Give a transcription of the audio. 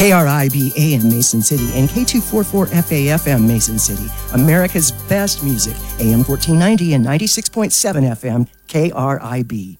KRIB AM Mason City and K244FA-FM Mason City, America's best music, AM 1490 and 96.7 FM, KRIB.